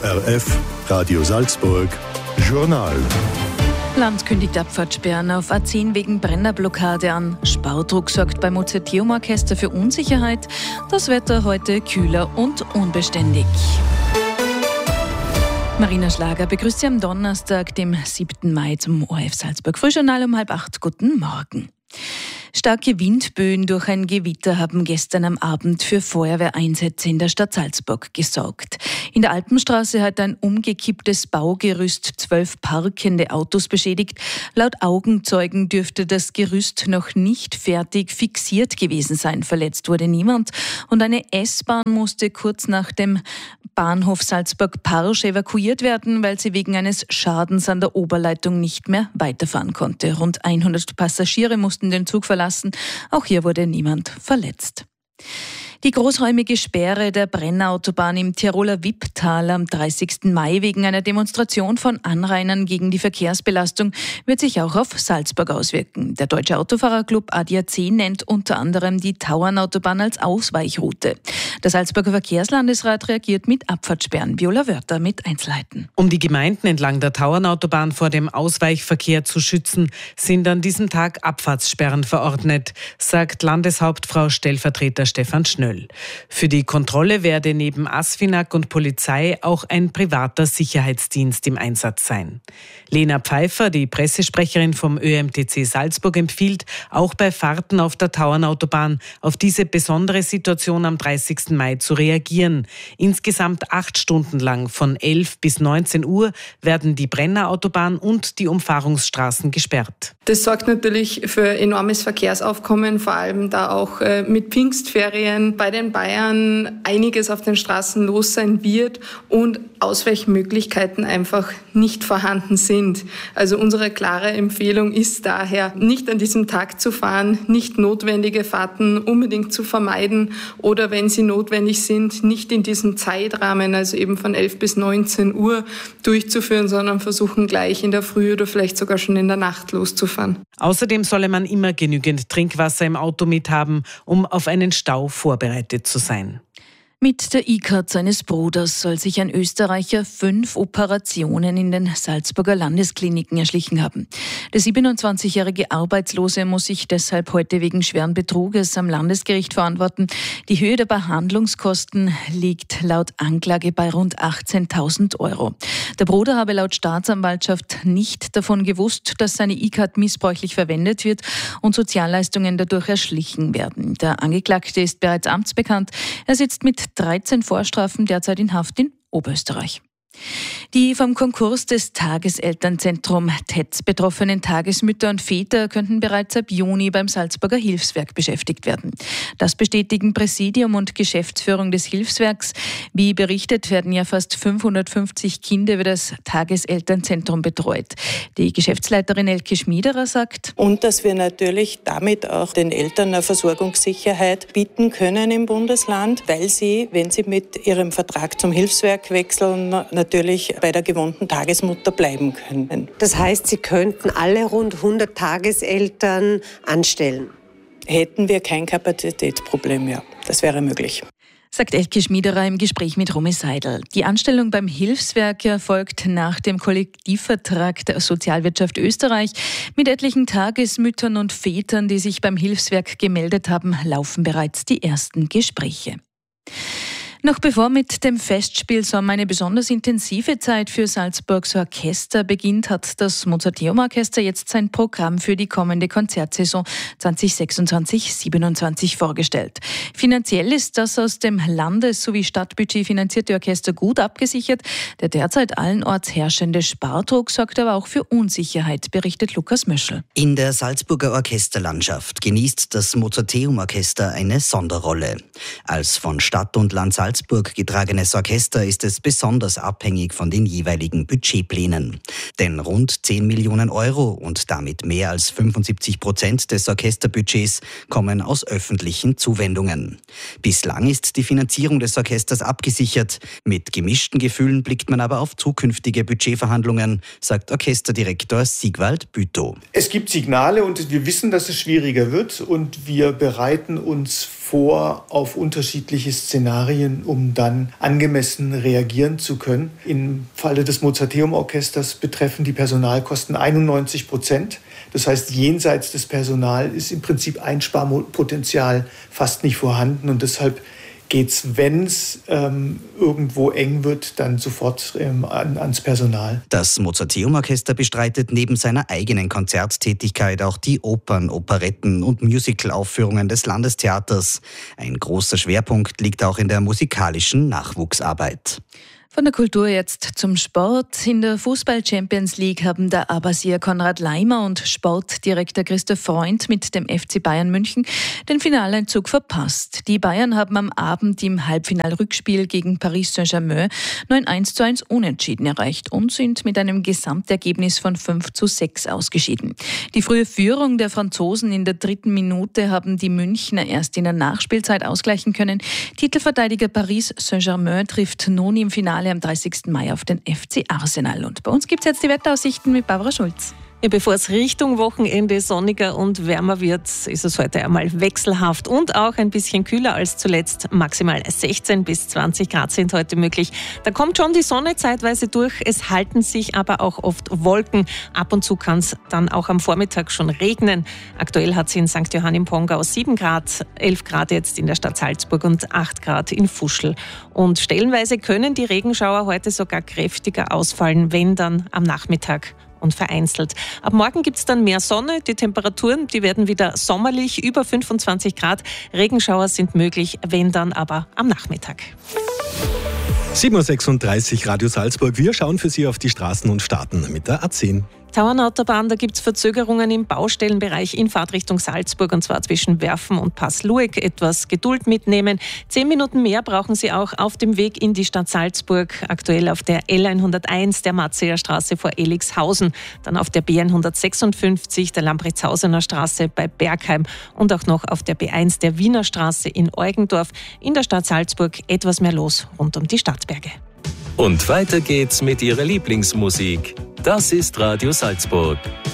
ORF Radio Salzburg Journal. Land kündigt Abfahrtssperren auf A10 wegen Brennerblockade an. Spardruck sorgt beim Mozarteum-Orchester für Unsicherheit. Das Wetter heute kühler und unbeständig. Marina Schlager begrüßt Sie am Donnerstag, dem 7. Mai zum ORF Salzburg Frühjournal um 7:30. Guten Morgen. Starke Windböen durch ein Gewitter haben gestern am Abend für Feuerwehreinsätze in der Stadt Salzburg gesorgt. In der Alpenstraße hat ein umgekipptes Baugerüst 12 parkende Autos beschädigt. Laut Augenzeugen dürfte das Gerüst noch nicht fertig fixiert gewesen sein. Verletzt wurde niemand und eine S-Bahn musste kurz nach dem Bahnhof Salzburg-Parsch evakuiert werden, weil sie wegen eines Schadens an der Oberleitung nicht mehr weiterfahren konnte. Rund 100 Passagiere mussten den Zug verlassen. Auch hier wurde niemand verletzt. Die großräumige Sperre der Brennerautobahn im Tiroler Wipptal am 30. Mai wegen einer Demonstration von Anrainern gegen die Verkehrsbelastung wird sich auch auf Salzburg auswirken. Der Deutsche Autofahrerclub ADAC nennt unter anderem die Tauernautobahn als Ausweichroute. Der Salzburger Verkehrslandesrat reagiert mit Abfahrtssperren. Viola Wörter mit Einzelheiten. Um die Gemeinden entlang der Tauernautobahn vor dem Ausweichverkehr zu schützen, sind an diesem Tag Abfahrtssperren verordnet, sagt Landeshauptfrau Stellvertreter Stefan Schnöll. Für die Kontrolle werde neben ASFINAG und Polizei auch ein privater Sicherheitsdienst im Einsatz sein. Lena Pfeiffer, die Pressesprecherin vom ÖMTC Salzburg, empfiehlt, auch bei Fahrten auf der Tauernautobahn auf diese besondere Situation am 30. Mai zu reagieren. Insgesamt 8 Stunden lang von 11 bis 19 Uhr werden die Brennerautobahn und die Umfahrungsstraßen gesperrt. Das sorgt natürlich für enormes Verkehrsaufkommen, vor allem da auch mit Pfingstferien bei den Bayern einiges auf den Straßen los sein wird und Ausweichmöglichkeiten einfach nicht vorhanden sind. Also unsere klare Empfehlung ist daher, nicht an diesem Tag zu fahren, nicht notwendige Fahrten unbedingt zu vermeiden oder wenn sie notwendig sind, nicht in diesem Zeitrahmen, also eben von 11 bis 19 Uhr durchzuführen, sondern versuchen gleich in der Früh oder vielleicht sogar schon in der Nacht loszufahren. Außerdem solle man immer genügend Trinkwasser im Auto mithaben, um auf einen Stau vorbereitet zu sein. Mit der E-Card seines Bruders soll sich ein Österreicher 5 Operationen in den Salzburger Landeskliniken erschlichen haben. Der 27-jährige Arbeitslose muss sich deshalb heute wegen schweren Betruges am Landesgericht verantworten. Die Höhe der Behandlungskosten liegt laut Anklage bei rund 18.000 €. Der Bruder habe laut Staatsanwaltschaft nicht davon gewusst, dass seine E-Card missbräuchlich verwendet wird und Sozialleistungen dadurch erschlichen werden. Der Angeklagte ist bereits amtsbekannt. Er sitzt mit 13 Vorstrafen derzeit in Haft in Oberösterreich. Die vom Konkurs des Tageselternzentrum TEZ betroffenen Tagesmütter und Väter könnten bereits ab Juni beim Salzburger Hilfswerk beschäftigt werden. Das bestätigen Präsidium und Geschäftsführung des Hilfswerks. Wie berichtet, werden ja fast 550 Kinder über das Tageselternzentrum betreut. Die Geschäftsleiterin Elke Schmiederer sagt: Und dass wir natürlich damit auch den Eltern eine Versorgungssicherheit bieten können im Bundesland, weil sie, wenn sie mit ihrem Vertrag zum Hilfswerk wechseln, natürlich bei der gewohnten Tagesmutter bleiben können. Das heißt, Sie könnten alle rund 100 Tageseltern anstellen? Hätten wir kein Kapazitätsproblem, ja. Das wäre möglich. Sagt Elke Schmiederer im Gespräch mit Romy Seidel. Die Anstellung beim Hilfswerk erfolgt nach dem Kollektivvertrag der Sozialwirtschaft Österreich. Mit etlichen Tagesmüttern und Vätern, die sich beim Hilfswerk gemeldet haben, laufen bereits die ersten Gespräche. Noch bevor mit dem Festspielsommer eine besonders intensive Zeit für Salzburgs Orchester beginnt, hat das Mozarteum-Orchester jetzt sein Programm für die kommende Konzertsaison 2026/27 vorgestellt. Finanziell ist das aus dem Landes- sowie Stadtbudget finanzierte Orchester gut abgesichert. Der derzeit allenorts herrschende Spardruck sorgt aber auch für Unsicherheit, berichtet Lukas Möschel. In der Salzburger Orchesterlandschaft genießt das Mozarteum-Orchester eine Sonderrolle. Als von Stadt und Land Salzburg getragenes Orchester ist es besonders abhängig von den jeweiligen Budgetplänen. Denn rund 10 Millionen Euro und damit mehr als 75% des Orchesterbudgets kommen aus öffentlichen Zuwendungen. Bislang ist die Finanzierung des Orchesters abgesichert. Mit gemischten Gefühlen blickt man aber auf zukünftige Budgetverhandlungen, sagt Orchesterdirektor Sigwald Bütow. Es gibt Signale und wir wissen, dass es schwieriger wird und wir bereiten uns vor auf unterschiedliche Szenarien um dann angemessen reagieren zu können. Im Falle des Mozarteum-Orchesters betreffen die Personalkosten 91%. Das heißt, jenseits des Personals ist im Prinzip Einsparpotenzial fast nicht vorhanden und deshalb geht's, wenn es irgendwo eng wird, dann sofort ans Personal. Das Mozarteum-Orchester bestreitet neben seiner eigenen Konzerttätigkeit auch die Opern, Operetten und Musicalaufführungen des Landestheaters. Ein großer Schwerpunkt liegt auch in der musikalischen Nachwuchsarbeit. Von der Kultur jetzt zum Sport. In der Fußball-Champions League haben der Abbasier Konrad Laimer und Sportdirektor Christoph Freund mit dem FC Bayern München den Finaleinzug verpasst. Die Bayern haben am Abend im Halbfinalrückspiel gegen Paris Saint-Germain nur ein 1:1 Unentschieden erreicht und sind mit einem Gesamtergebnis von 5:6 ausgeschieden. Die frühe Führung der Franzosen in der 3. Minute haben die Münchner erst in der Nachspielzeit ausgleichen können. Titelverteidiger Paris Saint-Germain trifft nun im Finale am 30. Mai auf den FC Arsenal. Und bei uns gibt es jetzt die Wetteraussichten mit Barbara Schulz. Ja, bevor es Richtung Wochenende sonniger und wärmer wird, ist es heute einmal wechselhaft und auch ein bisschen kühler als zuletzt. Maximal 16 bis 20 Grad sind heute möglich. Da kommt schon die Sonne zeitweise durch. Es halten sich aber auch oft Wolken. Ab und zu kann es dann auch am Vormittag schon regnen. Aktuell hat es in St. Johann im Pongau 7 Grad, 11 Grad jetzt in der Stadt Salzburg und 8 Grad in Fuschl. Und stellenweise können die Regenschauer heute sogar kräftiger ausfallen, wenn dann am Nachmittag und vereinzelt. Ab morgen gibt es dann mehr Sonne. Die Temperaturen, die werden wieder sommerlich, über 25 Grad. Regenschauer sind möglich, wenn dann aber am Nachmittag. 7:36 Uhr Radio Salzburg. Wir schauen für Sie auf die Straßen und starten mit der A10. Tauernautobahn, da gibt es Verzögerungen im Baustellenbereich in Fahrtrichtung Salzburg und zwar zwischen Werfen und Pass-Lueck. Etwas Geduld mitnehmen. 10 Minuten mehr brauchen Sie auch auf dem Weg in die Stadt Salzburg. Aktuell auf der L101 der Matzeer Straße vor Elixhausen. Dann auf der B156 der Lambritzhausener Straße bei Bergheim und auch noch auf der B1 der Wiener Straße in Eugendorf. In der Stadt Salzburg etwas mehr los rund um die Stadtberge. Und weiter geht's mit Ihrer Lieblingsmusik. Das ist Radio Salzburg.